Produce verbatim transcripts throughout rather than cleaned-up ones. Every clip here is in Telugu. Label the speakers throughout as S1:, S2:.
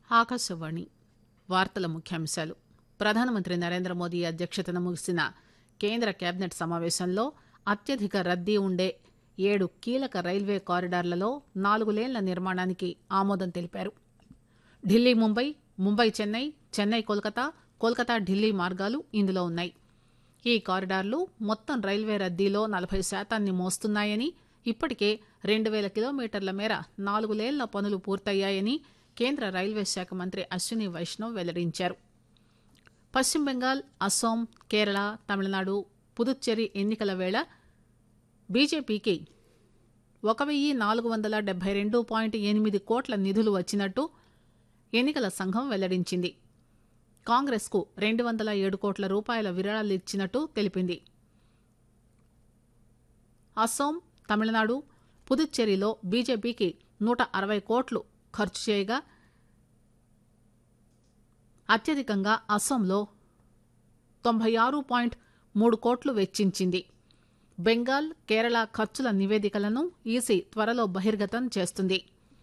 S1: ఆకాశవాణి వార్తల ముఖ్యాంశాలు. ప్రధానమంత్రి నరేంద్ర మోదీ అధ్యక్షతన ముగిసిన కేంద్ర కేబినెట్ సమావేశంలో అత్యధిక రద్దీ ఉండే ఏడు కీలక రైల్వే కారిడార్లలో నాలుగు లేన్ల నిర్మాణానికి ఆమోదం తెలిపారు. ఢిల్లీ ముంబై, ముంబై చెన్నై, చెన్నై కోల్కతా, కోల్కతా ఢిల్లీ మార్గాలు ఇందులో ఉన్నాయి. ఈ కారిడార్లు మొత్తం రైల్వే రద్దీలో నలభై శాతాన్ని మోస్తున్నాయని, ఇప్పటికే రెండు పేల కిలోమీటర్ల మేర నాలుగు లేన్ల పనులు పూర్తయ్యాయని కేంద్ర రైల్వే శాఖ మంత్రి అశ్విని వైష్ణవ్ వెల్లడించారు. పశ్చిమ బెంగాల్, అస్సాం, కేరళ, తమిళనాడు, పుదుచ్చేరి ఎన్నికల వేళ బీజేపీకి ఒక వెయ్యి నాలుగు వందల డెబ్బై రెండు పాయింట్ ఎనిమిది కోట్ల నిధులు వచ్చినట్టు ఎన్నికల సంఘం వెల్లడించింది. కాంగ్రెస్ కు రెండు వందల ఏడు కోట్ల రూపాయల విరాళాలిచ్చినట్టు తెలిపింది. అస్సాం, తమిళనాడు, పుదుచ్చేరిలో బీజేపీకి నూట అరవై కోట్లు ఖర్చు చేయగా అత్యధికంగా అస్సాంలో తొంభై ఆరు పాయింట్ మూడు కోట్లు వెచ్చించింది. బెంగాల్, కేరళ ఖర్చుల నివేదికలను ఈసీ త్వరలో బహిర్గతం చేస్తుంది.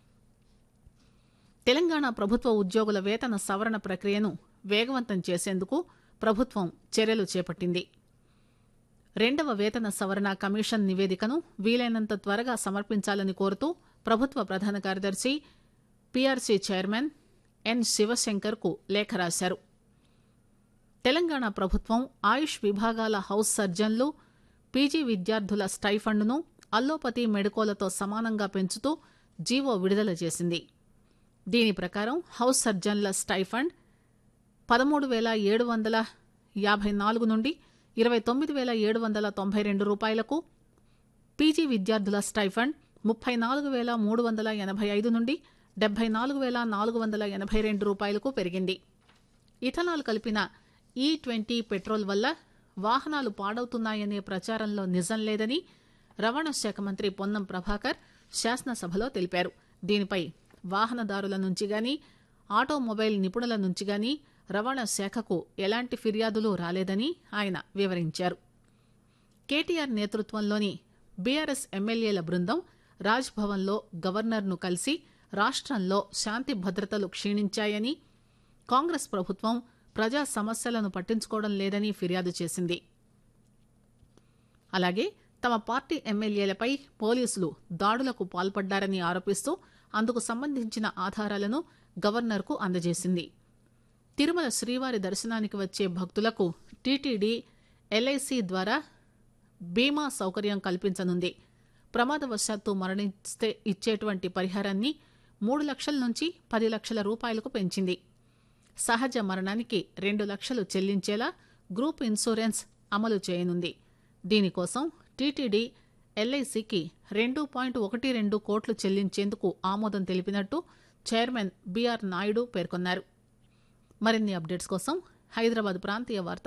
S1: తెలంగాణ ప్రభుత్వ ఉద్యోగుల వేతన సవరణ ప్రక్రియను వేగవంతం చేసేందుకు ప్రభుత్వం చర్యలు చేపట్టింది. రెండవ వేతన సవరణ కమిషన్ నివేదికను వీలైనంత త్వరగా సమర్పించాలని కోరుతూ ప్రభుత్వ ప్రధాన కార్యదర్శి, పీఆర్సీ చైర్మన్ ఎన్ శివశంకర్ కు లేఖ రాశారు. తెలంగాణ ప్రభుత్వం ఆయుష్ విభాగాల హౌస్ సర్జన్లు, పీజీ విద్యార్థుల స్టైఫండ్ను అల్లోపతి మెడికోలతో సమానంగా పెంచుతూ జీవో విడుదల చేసింది. దీని ప్రకారం హౌస్ సర్జన్ల స్టైఫండ్ పదమూడు పేల ఏడు వందల యాభై నాలుగు నుండి ఇరవై తొమ్మిది పేల ఏడు వందల తొంభై రెండు రూపాయలకు, పీజీ విద్యార్థుల స్టైఫండ్ ముప్పై నాలుగు పేల మూడు వందల ఎనభై ఐదు నుండి డెబ్బై నాలుగు పేల నాలుగు వందల ఎనభై రెండు రూపాయలకు పెరిగింది. ఇథనాల్ కలిపిన ఈ ట్వంటీ పెట్రోల్ వల్ల వాహనాలు పాడవుతున్నాయనే ప్రచారంలో నిజం లేదని రవాణా శాఖ మంత్రి పొన్నం ప్రభాకర్ శాసనసభలో తెలిపారు. దీనిపై వాహనదారుల నుంచి గానీ, ఆటోమొబైల్ నిపుణుల నుంచి గానీ రవాణా శాఖకు ఎలాంటి ఫిర్యాదులు రాలేదని ఆయన వివరించారు. కేటీఆర్ నేతృత్వంలోని బీఆర్ఎస్ ఎమ్మెల్యేల బృందం రాజ్ భవన్లో గవర్నర్ను కలిసి రాష్ట్రంలో శాంతి భద్రతలు క్షీణించాయని, కాంగ్రెస్ ప్రభుత్వం ప్రజా సమస్యలను పట్టించుకోవడం లేదని ఫిర్యాదు చేసింది. అలాగే తమ పార్టీ ఎమ్మెల్యేలపై పోలీసులు దాడులకు పాల్పడ్డారని ఆరోపిస్తూ అందుకు సంబంధించిన ఆధారాలను గవర్నర్కు అందజేసింది. తిరుమల శ్రీవారి దర్శనానికి వచ్చే భక్తులకు టీటీడీ ఎల్ఐసి ద్వారా బీమా సౌకర్యం కల్పించనుంది. ప్రమాదవశాత్తు మరణిస్తే ఇచ్చేటువంటి పరిహారాన్ని మూడు లక్షల నుంచి పది లక్షల రూపాయలకు పెంచింది. సహజ మరణానికి రెండు లక్షలు చెల్లించేలా గ్రూప్ ఇన్సూరెన్స్ అమలు చేయనుంది. దీనికోసం టీటీడీ ఎల్ఐసికి రెండు పాయింట్ ఒకటి రెండు కోట్లు చెల్లించేందుకు ఆమోదం తెలిపినట్టు చైర్మన్ బీఆర్ నాయుడు పేర్కొన్నారు. మరిన్ని అప్డేట్స్ కోసం హైదరాబాద్ ప్రాంతీయ వార్తా